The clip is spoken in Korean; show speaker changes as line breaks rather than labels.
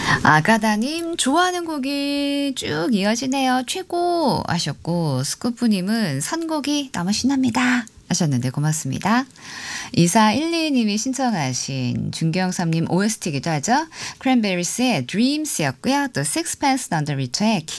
아가다님 좋아하는 곡이 쭉 이어지네요. 최고 하셨고 스쿠프님은 선곡이 너무 신납니다 하셨는데 고맙습니다. 2412님이 신청하신 준경삼님 OST이기도 하죠. 크랜베리스의 Dreams였고요. 또 Sixpence None the Richer의